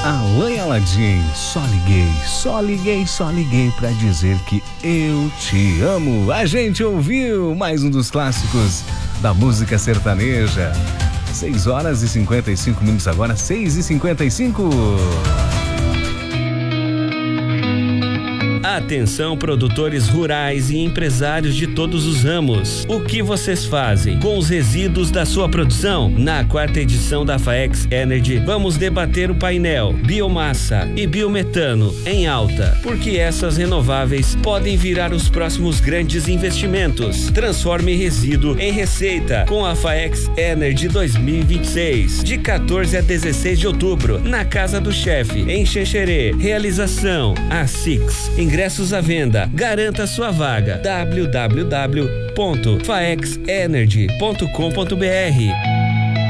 Alain Aladim, só liguei pra dizer que eu te amo. A gente ouviu mais um dos clássicos da música sertaneja. 6h55 agora, 6h55. Atenção, produtores rurais e empresários de todos os ramos. O que vocês fazem com os resíduos da sua produção? Na 4ª edição da FAEX Energy, vamos debater o painel biomassa e biometano em alta, porque essas renováveis podem virar os próximos grandes investimentos. Transforme resíduo em receita com a FAEX Energy 2026, de 14 a 16 de outubro, na Casa do Chefe, em Xanxerê. Realização ASICS. Ingressos à venda. Garanta sua vaga. www.faexenergy.com.br